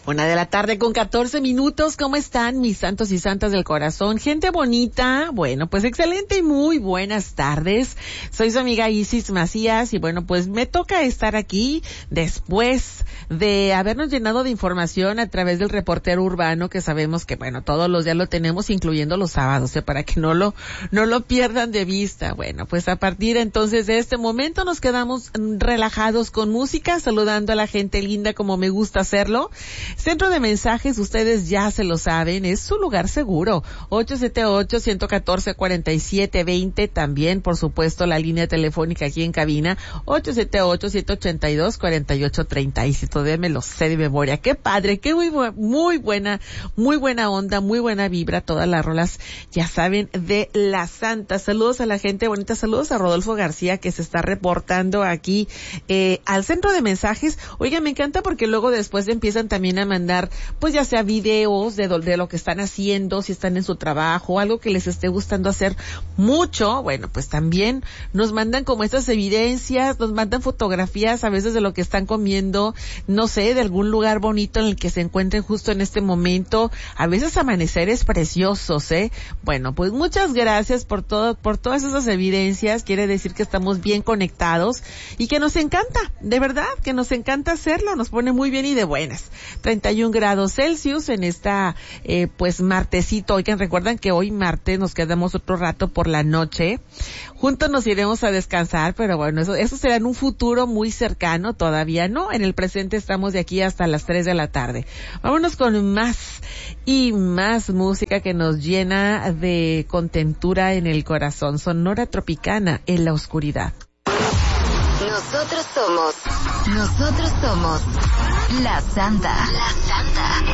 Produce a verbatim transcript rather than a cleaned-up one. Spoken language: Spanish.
Una de la tarde con catorce minutos. ¿Cómo están mis santos y santas del corazón? Gente bonita. Bueno, pues excelente y muy buenas tardes. Soy su amiga Isis Macías y bueno, pues me toca estar aquí después de habernos llenado de información a través del reportero urbano, que sabemos que bueno, todos los días lo tenemos, incluyendo los sábados, ¿eh? Para que no lo, no lo pierdan de vista. Bueno, pues a partir entonces de este momento nos quedamos relajados con música, saludando a la gente linda como me gusta hacerlo. Centro de mensajes, ustedes ya se lo saben, es su lugar seguro. ocho siete ocho, uno uno cuatro, cuatro siete dos cero. También, por supuesto, la línea telefónica aquí en cabina, ocho siete ocho, siete ocho dos, cuatro ocho tres cero. Todavía me lo sé de memoria. Qué padre, qué muy, bu- muy buena, muy buena onda, muy buena vibra. Todas las rolas, ya saben, de la Santa. Saludos a la gente bonita, saludos a Rodolfo García, que se está reportando aquí eh, al centro de mensajes. Oiga, me encanta porque luego después empiezan también a mandar, pues ya sea videos de, do, de lo que están haciendo, si están en su trabajo, algo que les esté gustando hacer mucho. Bueno, pues también nos mandan como estas evidencias, nos mandan fotografías a veces de lo que están comiendo, no sé, de algún lugar bonito en el que se encuentren justo en este momento, a veces amaneceres preciosos, ¿eh? Bueno, pues muchas gracias por todo, por todas esas evidencias. Quiere decir que estamos bien conectados y que nos encanta, de verdad, que nos encanta hacerlo, nos pone muy bien y de buenas. treinta y un grados Celsius en esta, eh, pues martesito. Oigan, recuerdan que hoy martes nos quedamos otro rato por la noche. Juntos nos iremos a descansar, pero bueno, eso, eso será en un futuro muy cercano, todavía no. En el presente estamos de aquí hasta las tres de la tarde. Vámonos con más y más música que nos llena de contentura en el corazón. Sonora Tropicana en la oscuridad. Nosotros somos, nosotros somos La Santa. La Santa.